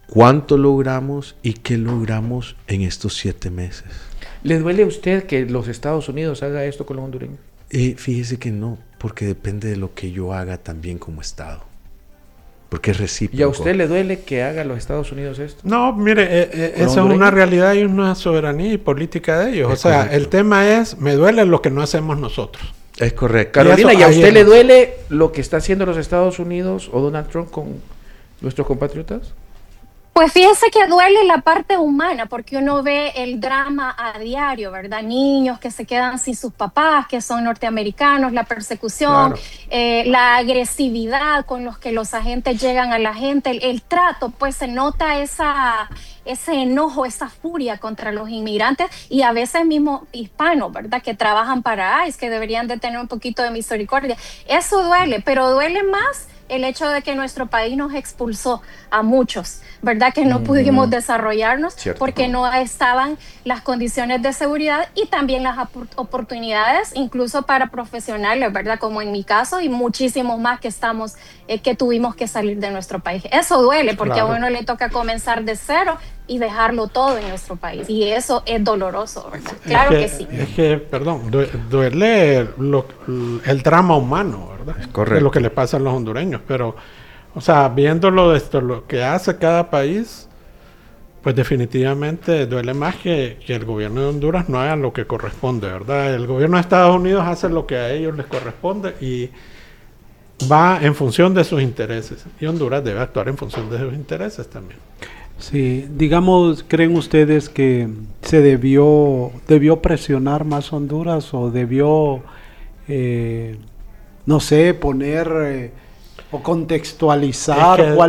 cuánto logramos y qué logramos en estos 7 meses. ¿Le duele a usted que los Estados Unidos haga esto con los hondureños? Fíjese que no, porque depende de lo que yo haga también como Estado. Porque es recíproco. ¿Y a usted le duele que haga los Estados Unidos esto? No, mire, eso es una realidad y una soberanía y política de ellos. O sea, correcto. El tema es, me duele lo que no hacemos nosotros. Es correcto. Carolina, ¿y a usted le duele lo que está haciendo los Estados Unidos o Donald Trump con nuestros compatriotas? Pues fíjese que duele la parte humana, porque uno ve el drama a diario, ¿verdad? Niños que se quedan sin sus papás, que son norteamericanos, la persecución, claro. La agresividad con los que los agentes llegan a la gente, el trato, pues se nota ese enojo, esa furia contra los inmigrantes y a veces mismo hispanos, ¿verdad? Que trabajan para ICE, que deberían de tener un poquito de misericordia. Eso duele, pero duele más el hecho de que nuestro país nos expulsó a muchos, ¿verdad? Que no pudimos desarrollarnos porque no estaban las condiciones de seguridad y también las oportunidades, incluso para profesionales, ¿verdad? Como en mi caso y muchísimos más que tuvimos que salir de nuestro país. Eso duele porque claro. A uno le toca comenzar de cero y dejarlo todo en nuestro país. Y eso es doloroso, ¿verdad? Claro que sí. Es que, perdón, duele el drama humano, ¿verdad? Es correcto. Es lo que le pasa a los hondureños. Pero, o sea, viéndolo de esto, lo que hace cada país, pues definitivamente duele más que el gobierno de Honduras no haga lo que corresponde, ¿verdad? El gobierno de Estados Unidos hace lo que a ellos les corresponde y va en función de sus intereses. Y Honduras debe actuar en función de sus intereses también. Sí, digamos, ¿creen ustedes que se debió presionar más Honduras o debió, no sé, poner o contextualizar